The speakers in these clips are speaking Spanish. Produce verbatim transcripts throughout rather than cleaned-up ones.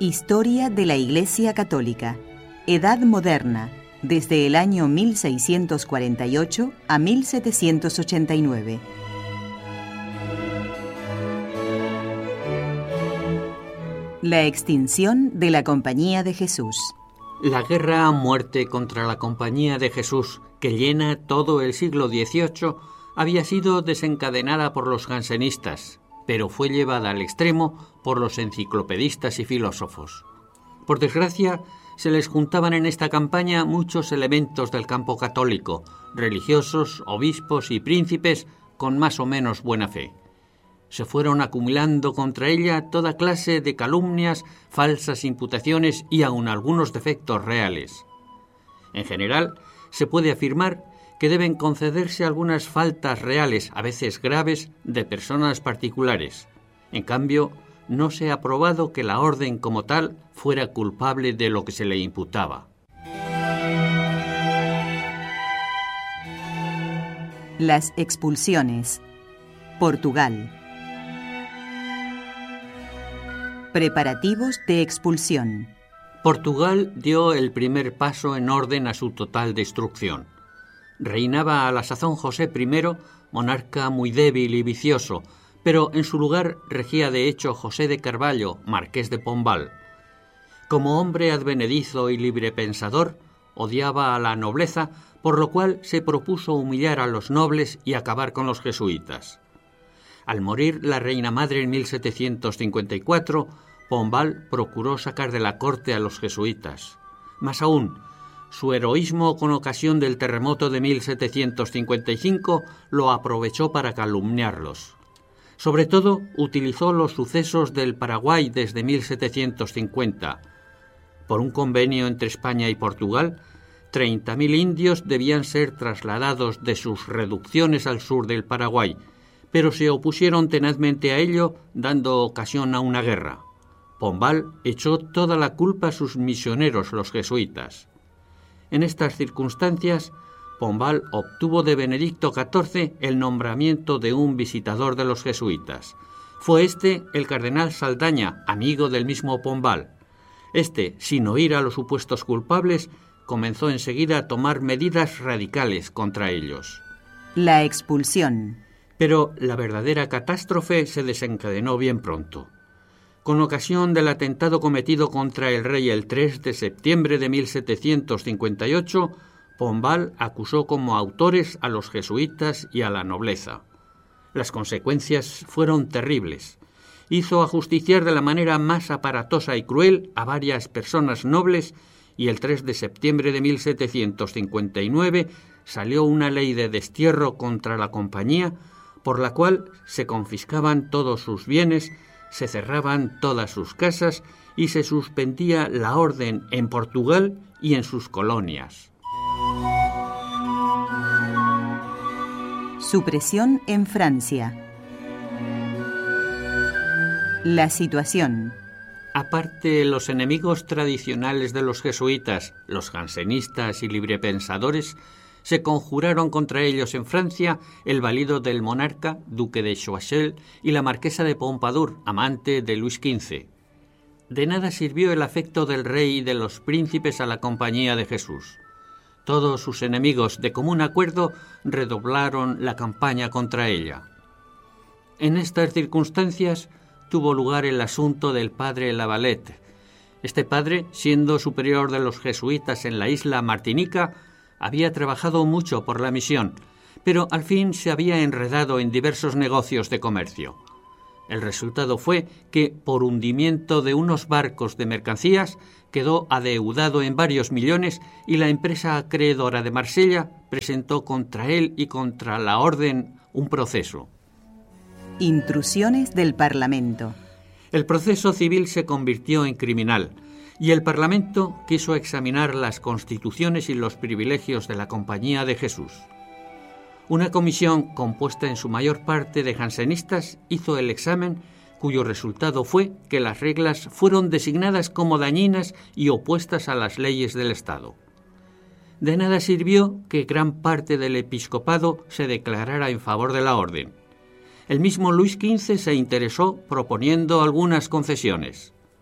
Historia de la Iglesia Católica. Edad moderna, desde el año mil seiscientos cuarenta y ocho a mil setecientos ochenta y nueve. La extinción de la Compañía de Jesús. La guerra a muerte contra la Compañía de Jesús, que llena todo el siglo dieciocho, había sido desencadenada por los jansenistas, pero fue llevada al extremo por los enciclopedistas y filósofos. Por desgracia, se les juntaban en esta campaña muchos elementos del campo católico, religiosos, obispos y príncipes con más o menos buena fe. Se fueron acumulando contra ella toda clase de calumnias, falsas imputaciones y aun algunos defectos reales. En general, se puede afirmar que deben concederse algunas faltas reales, a veces graves, de personas particulares. En cambio, no se ha probado que la orden como tal fuera culpable de lo que se le imputaba. Las expulsiones. Portugal. Preparativos de expulsión. Portugal dio el primer paso en orden a su total destrucción. Reinaba a la sazón José primero, monarca muy débil y vicioso, pero en su lugar regía de hecho José de Carvalho, marqués de Pombal. Como hombre advenedizo y librepensador, odiaba a la nobleza, por lo cual se propuso humillar a los nobles y acabar con los jesuitas. Al morir la reina madre en mil setecientos cincuenta y cuatro, Pombal procuró sacar de la corte a los jesuitas. Más aún, su heroísmo con ocasión del terremoto de mil setecientos cincuenta y cinco lo aprovechó para calumniarlos. Sobre todo, utilizó los sucesos del Paraguay desde mil setecientos cincuenta. Por un convenio entre España y Portugal, treinta mil indios debían ser trasladados de sus reducciones al sur del Paraguay, pero se opusieron tenazmente a ello, dando ocasión a una guerra. Pombal echó toda la culpa a sus misioneros, los jesuitas. En estas circunstancias, Pombal obtuvo de Benedicto catorce el nombramiento de un visitador de los jesuitas. Fue este el cardenal Saldaña, amigo del mismo Pombal. Este, sin oír a los supuestos culpables, comenzó enseguida a tomar medidas radicales contra ellos. La expulsión. Pero la verdadera catástrofe se desencadenó bien pronto. Con ocasión del atentado cometido contra el rey el tres de septiembre de mil setecientos cincuenta y ocho, Pombal acusó como autores a los jesuitas y a la nobleza. Las consecuencias fueron terribles. Hizo ajusticiar de la manera más aparatosa y cruel a varias personas nobles y el tres de septiembre de mil setecientos cincuenta y nueve salió una ley de destierro contra la compañía, por la cual se confiscaban todos sus bienes, se cerraban todas sus casas y se suspendía la orden en Portugal y en sus colonias. Supresión en Francia. La situación. Aparte, los enemigos tradicionales de los jesuitas, los jansenistas y librepensadores, se conjuraron contra ellos en Francia el valido del monarca, duque de Choiseul, y la marquesa de Pompadour, amante de Luis quince. De nada sirvió el afecto del rey y de los príncipes a la Compañía de Jesús. Todos sus enemigos, de común acuerdo, redoblaron la campaña contra ella. En estas circunstancias tuvo lugar el asunto del padre Lavalette. Este padre, siendo superior de los jesuitas en la isla Martinica, había trabajado mucho por la misión, pero al fin se había enredado en diversos negocios de comercio. El resultado fue que, por hundimiento de unos barcos de mercancías, quedó adeudado en varios millones y la empresa acreedora de Marsella presentó contra él y contra la orden un proceso. Intrusiones del Parlamento. El proceso civil se convirtió en criminal, y el Parlamento quiso examinar las constituciones y los privilegios de la Compañía de Jesús. Una comisión compuesta en su mayor parte de jansenistas hizo el examen, cuyo resultado fue que las reglas fueron designadas como dañinas y opuestas a las leyes del Estado. De nada sirvió que gran parte del episcopado se declarara en favor de la orden. El mismo Luis quince se interesó proponiendo algunas concesiones.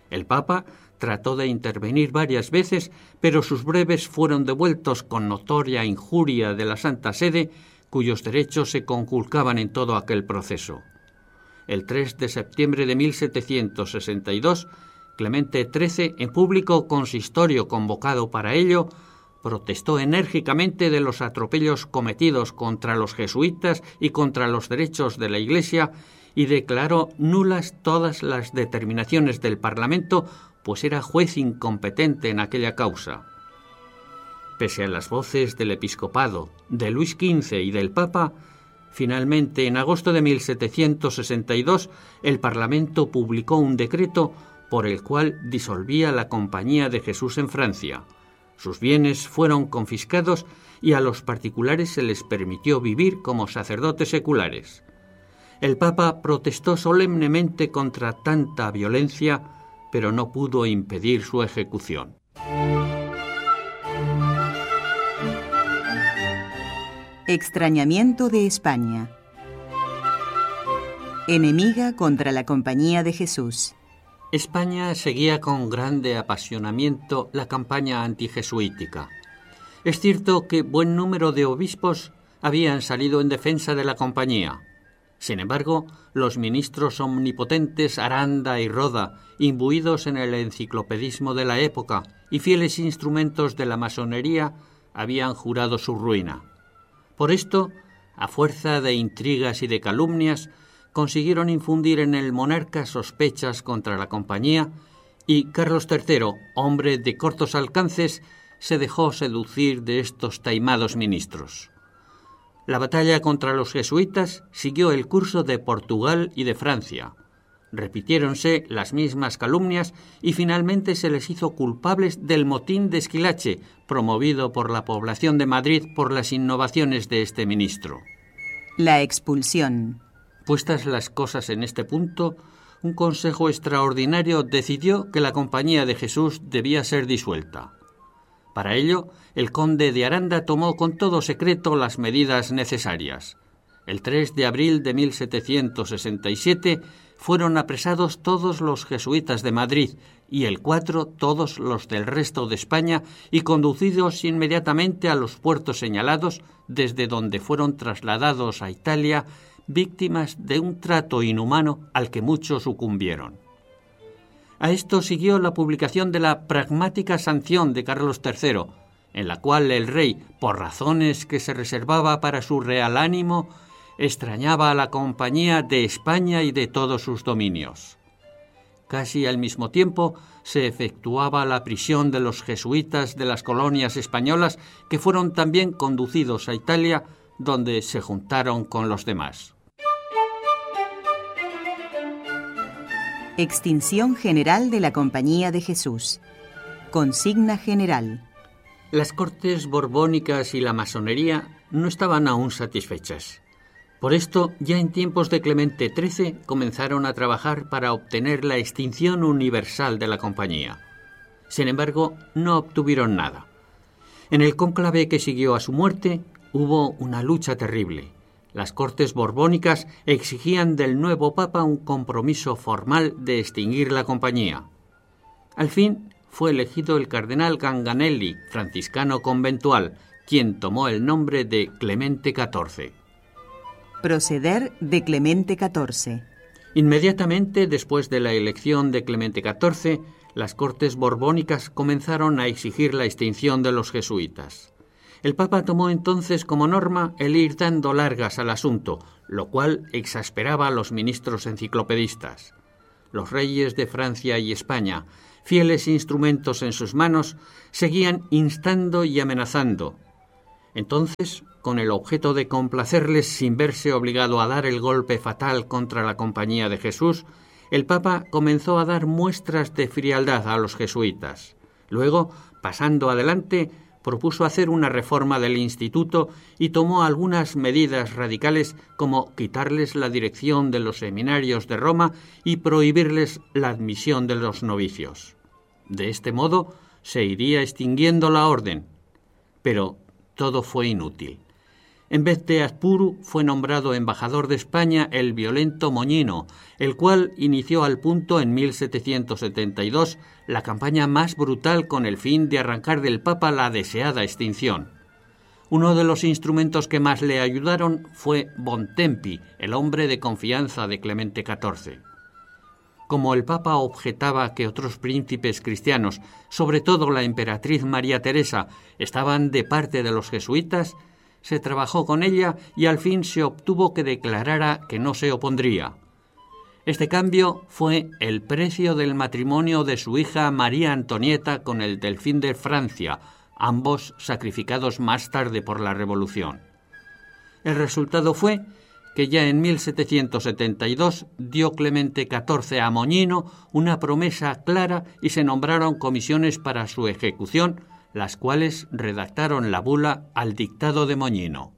El Papa trató de intervenir varias veces, pero sus breves fueron devueltos con notoria injuria de la Santa Sede, cuyos derechos se conculcaban en todo aquel proceso. El tres de septiembre de mil setecientos sesenta y dos, Clemente trece, en público consistorio convocado para ello, protestó enérgicamente de los atropellos cometidos contra los jesuitas y contra los derechos de la Iglesia y declaró nulas todas las determinaciones del Parlamento, pues era juez incompetente en aquella causa. Pese a las voces del episcopado, de Luis quince y del Papa, finalmente, en agosto de mil setecientos sesenta y dos, el Parlamento publicó un decreto por el cual disolvía la Compañía de Jesús en Francia. Sus bienes fueron confiscados y a los particulares se les permitió vivir como sacerdotes seculares. El Papa protestó solemnemente contra tanta violencia, pero no pudo impedir su ejecución. Extrañamiento de España. Enemiga contra la Compañía de Jesús. España seguía con grande apasionamiento la campaña antijesuítica. Es cierto que buen número de obispos habían salido en defensa de la Compañía. Sin embargo, los ministros omnipotentes Aranda y Roda, imbuidos en el enciclopedismo de la época y fieles instrumentos de la masonería, habían jurado su ruina. Por esto, a fuerza de intrigas y de calumnias, consiguieron infundir en el monarca sospechas contra la Compañía y Carlos tercero, hombre de cortos alcances, se dejó seducir de estos taimados ministros. La batalla contra los jesuitas siguió el curso de Portugal y de Francia. Repitiéronse las mismas calumnias y finalmente se les hizo culpables del motín de Esquilache, promovido por la población de Madrid por las innovaciones de este ministro. La expulsión. Puestas las cosas en este punto, un consejo extraordinario decidió que la Compañía de Jesús debía ser disuelta. Para ello, el conde de Aranda tomó con todo secreto las medidas necesarias. El tres de abril de mil setecientos sesenta y siete fueron apresados todos los jesuitas de Madrid y el cuatro todos los del resto de España y conducidos inmediatamente a los puertos señalados, desde donde fueron trasladados a Italia, víctimas de un trato inhumano al que muchos sucumbieron. A esto siguió la publicación de la pragmática sanción de Carlos tercero, en la cual el rey, por razones que se reservaba para su real ánimo, extrañaba a la Compañía de España y de todos sus dominios. Casi al mismo tiempo se efectuaba la prisión de los jesuitas de las colonias españolas, que fueron también conducidos a Italia, donde se juntaron con los demás. Extinción general de la Compañía de Jesús. Consigna general. Las cortes borbónicas y la masonería no estaban aún satisfechas. Por esto, ya en tiempos de Clemente trece, comenzaron a trabajar para obtener la extinción universal de la Compañía. Sin embargo, no obtuvieron nada. En el cónclave que siguió a su muerte, hubo una lucha terrible. Las cortes borbónicas exigían del nuevo papa un compromiso formal de extinguir la Compañía. Al fin, fue elegido el cardenal Ganganelli, franciscano conventual, quien tomó el nombre de Clemente catorce. Proceder de Clemente catorce. Inmediatamente después de la elección de Clemente catorce, las cortes borbónicas comenzaron a exigir la extinción de los jesuitas. El Papa tomó entonces como norma el ir dando largas al asunto, lo cual exasperaba a los ministros enciclopedistas. Los reyes de Francia y España, fieles instrumentos en sus manos, seguían instando y amenazando. Entonces, con el objeto de complacerles sin verse obligado a dar el golpe fatal contra la Compañía de Jesús, el Papa comenzó a dar muestras de frialdad a los jesuitas. Luego, pasando adelante, propuso hacer una reforma del instituto y tomó algunas medidas radicales como quitarles la dirección de los seminarios de Roma y prohibirles la admisión de los novicios. De este modo se iría extinguiendo la orden. Pero todo fue inútil. En vez de Azpuru fue nombrado embajador de España el violento Moñino, el cual inició al punto en mil setecientos setenta y dos la campaña más brutal con el fin de arrancar del Papa la deseada extinción. Uno de los instrumentos que más le ayudaron fue Bontempi, el hombre de confianza de Clemente catorce. Como el Papa objetaba que otros príncipes cristianos, sobre todo la emperatriz María Teresa, estaban de parte de los jesuitas, se trabajó con ella y al fin se obtuvo que declarara que no se opondría. Este cambio fue el precio del matrimonio de su hija María Antonieta con el delfín de Francia, ambos sacrificados más tarde por la Revolución. El resultado fue que ya en mil setecientos setenta y dos dio Clemente catorce a Moñino una promesa clara y se nombraron comisiones para su ejecución, las cuales redactaron la bula al dictado de Moñino.